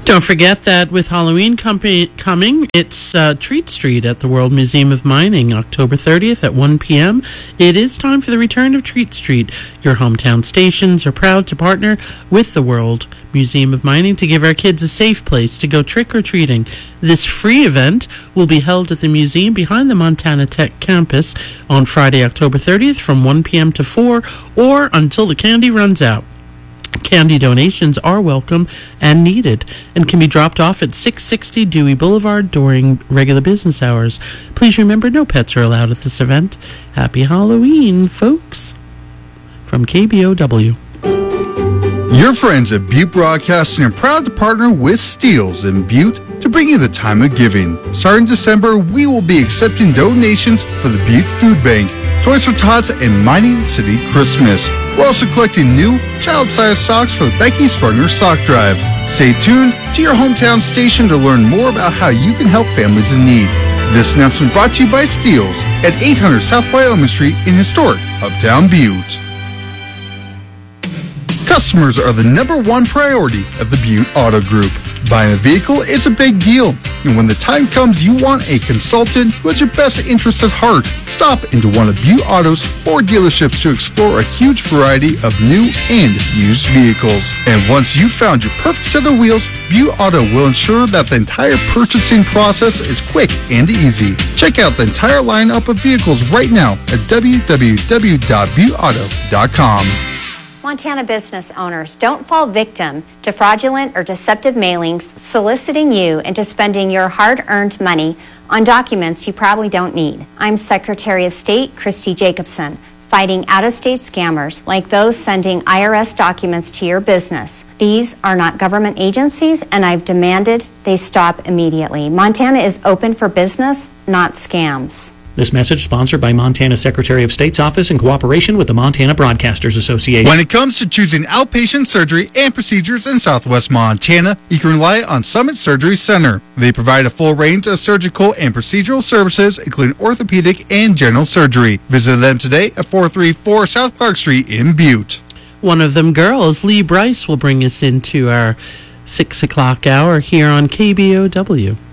Don't forget that with Halloween coming, it's Treat Street at the World Museum of Mining, October 30th at 1 p.m. It is time for the return of Treat Street. Your hometown stations are proud to partner with the World Museum of Mining to give our kids a safe place to go trick-or-treating. This free event will be held at the museum behind the Montana Tech campus on Friday, October 30th from 1 p.m. to 4 or until the candy runs out. Candy donations are welcome and needed and can be dropped off at 660 Dewey Boulevard during regular business hours. Please remember, no pets are allowed at this event. Happy Halloween, folks. From KBOW. Your friends at Butte Broadcasting are proud to partner with Steels in Butte to bring you the time of giving. Starting December, we will be accepting donations for the Butte Food Bank, Toys for Tots, and Mining City Christmas. We're also collecting new child-sized socks for the Becky Spartner Sock Drive. Stay tuned to your hometown station to learn more about how you can help families in need. This announcement brought to you by Steels at 800 South Wyoming Street in historic Uptown Butte. Customers are the number one priority of the Butte Auto Group. Buying a vehicle, it's a big deal. And when the time comes, you want a consultant who has your best interests at heart. Stop into one of Butte Auto's 4 dealerships to explore a huge variety of new and used vehicles. And once you've found your perfect set of wheels, Butte Auto will ensure that the entire purchasing process is quick and easy. Check out the entire lineup of vehicles right now at www.butteauto.com. Montana business owners, don't fall victim to fraudulent or deceptive mailings soliciting you into spending your hard-earned money on documents you probably don't need. I'm Secretary of State Christy Jacobson, fighting out-of-state scammers like those sending IRS documents to your business. These are not government agencies, and I've demanded they stop immediately. Montana is open for business, not scams. This message sponsored by Montana Secretary of State's office in cooperation with the Montana Broadcasters Association. When it comes to choosing outpatient surgery and procedures in Southwest Montana, you can rely on Summit Surgery Center. They provide a full range of surgical and procedural services, including orthopedic and general surgery. Visit them today at 434 South Clark Street in Butte. One of them girls, Lee Bryce, will bring us into our 6 o'clock hour here on KBOW.